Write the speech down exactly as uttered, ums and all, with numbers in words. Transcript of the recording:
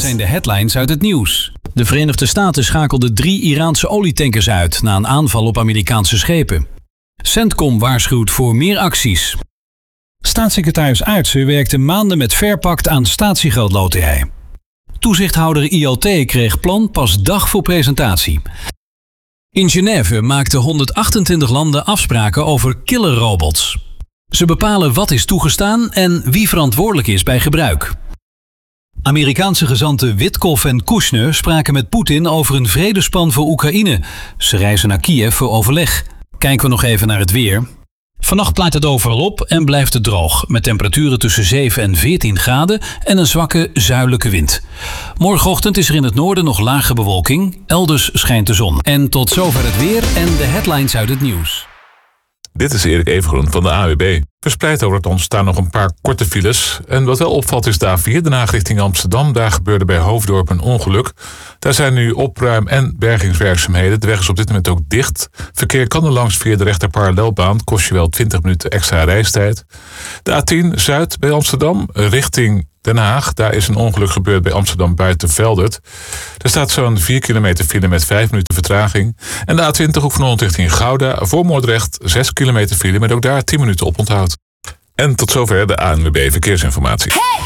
zijn de headlines uit het nieuws. De Verenigde Staten schakelden drie Iraanse olietankers uit na een aanval op Amerikaanse schepen. Centcom waarschuwt voor meer acties. Staatssecretaris Aertsen werkte maanden met Fairpact aan statiegeldloterij. Toezichthouder I L T kreeg plan pas dag voor presentatie. In Genève maakten honderdachtentwintig landen afspraken over killerrobots. Ze bepalen wat is toegestaan en wie verantwoordelijk is bij gebruik. Amerikaanse gezanten Witkoff en Kushner spraken met Poetin over een vredesplan voor Oekraïne. Ze reizen naar Kiev voor overleg. Kijken we nog even naar het weer. Vannacht klaart het overal op en blijft het droog, met temperaturen tussen zeven en veertien graden en een zwakke zuidelijke wind. Morgenochtend is er in het noorden nog lage bewolking, elders schijnt de zon. En tot zover het weer en de headlines uit het nieuws. Dit is Erik Evengroen van de A W B. Verspreid over het land staan nog een paar korte files. En wat wel opvalt is de A vier, Den Haag richting Amsterdam. Daar gebeurde bij Hoofddorp een ongeluk. Daar zijn nu opruim- en bergingswerkzaamheden. De weg is op dit moment ook dicht. Verkeer kan er langs via de rechterparallelbaan. Kost je wel twintig minuten extra reistijd. De A tien Zuid bij Amsterdam richting Den Haag. Daar is een ongeluk gebeurd bij Amsterdam Buitenveldert. Er staat zo'n vier kilometer file met vijf minuten vertraging. En de A twintig Hoek van Holland richting Gouda. Voor Moordrecht zes kilometer file met ook daar tien minuten oponthoud. En tot zover de A N W B Verkeersinformatie. Hey!